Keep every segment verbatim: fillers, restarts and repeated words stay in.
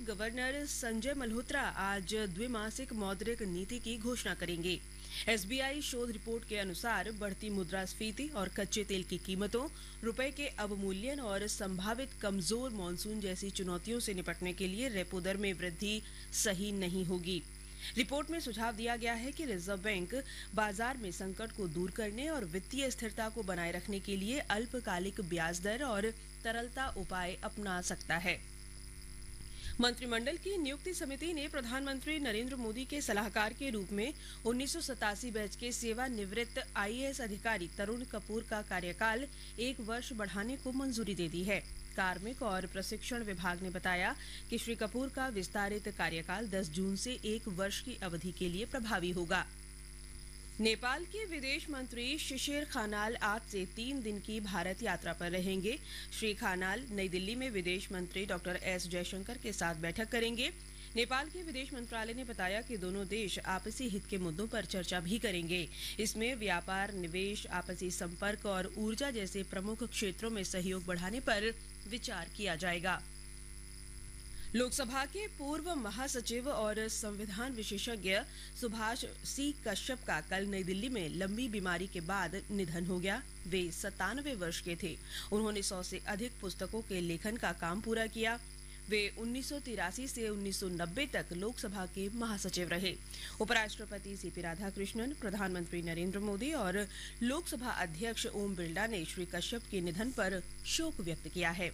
Governor Sanjay Malhotra आज द्विमासिक मौद्रिक नीति की घोषणा करेंगे। एसबीआई शोध रिपोर्ट के अनुसार बढ़ती मुद्रास्फीति और कच्चे तेल की कीमतों, रुपए के अवमूल्यन और संभावित कमजोर मॉनसून जैसी चुनौतियों से निपटने के लिए रेपो दर में वृद्धि सही नहीं होगी। रिपोर्ट में सुझाव दिया गया है कि रिजर्व बैंक बाजार में संकट को दूर करने और वित्तीय स्थिरता को बनाए रखने के लिए अल्पकालिक ब्याज दर और तरलता उपाय अपना सकता है। मंत्रिमंडल की नियुक्ति समिति ने प्रधानमंत्री नरेंद्र मोदी के सलाहकार के रूप में उन्नीस सौ सतासी बैच के सेवानिवृत्त आईएएस अधिकारी तरुण कपूर का कार्यकाल एक वर्ष बढ़ाने को मंजूरी दे दी है। कार्मिक और प्रशिक्षण विभाग ने बताया कि श्री कपूर का विस्तारित कार्यकाल दस जून से एक वर्ष की अवधि के लिए प्रभावी होगा। नेपाल के विदेश मंत्री शिशिर खानाल आज से तीन दिन की भारत यात्रा पर रहेंगे। श्री खानाल नई दिल्ली में विदेश मंत्री डॉक्टर एस जयशंकर के साथ बैठक करेंगे। नेपाल के विदेश मंत्रालय ने बताया कि दोनों देश आपसी हित के मुद्दों पर चर्चा भी करेंगे। इसमें व्यापार, निवेश, आपसी संपर्क और ऊर्जा जैसे प्रमुख क्षेत्रों में सहयोग बढ़ाने पर विचार किया जाएगा। लोकसभा के पूर्व महासचिव और संविधान विशेषज्ञ सुभाष सी कश्यप का कल नई दिल्ली में लंबी बीमारी के बाद निधन हो गया। वे सत्तानवे वर्ष के थे। उन्होंने सौ से अधिक पुस्तकों के लेखन का काम पूरा किया। वे उन्नीस सौ तिरासी से उन्नीस सौ नब्बे तक लोकसभा के महासचिव रहे। उपराष्ट्रपति सीपी राधाकृष्णन, प्रधानमंत्री नरेंद्र मोदी और लोकसभा अध्यक्ष ओम बिरला ने श्री कश्यप के निधन पर शोक व्यक्त किया है।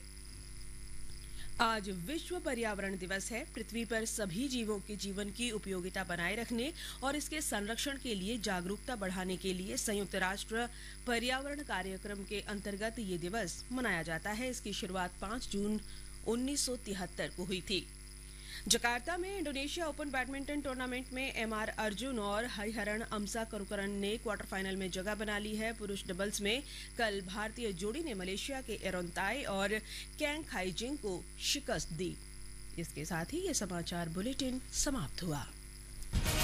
आज विश्व पर्यावरण दिवस है। पृथ्वी पर सभी जीवों के जीवन की उपयोगिता बनाए रखने और इसके संरक्षण के लिए जागरूकता बढ़ाने के लिए संयुक्त राष्ट्र पर्यावरण कार्यक्रम के अंतर्गत ये दिवस मनाया जाता है। इसकी शुरुआत पाँच जून उन्नीस सौ तिहत्तर को हुई थी। जकार्ता में इंडोनेशिया ओपन बैडमिंटन टूर्नामेंट में एमआर अर्जुन और हरिहरन अमसाकरुकरन ने क्वार्टर फाइनल में जगह बना ली है। पुरुष डबल्स में कल भारतीय जोड़ी ने मलेशिया के एरोनताई और कैंग खाईजिंग को शिकस्त दी। इसके साथ ही ये समाचार बुलेटिन समाप्त हुआ।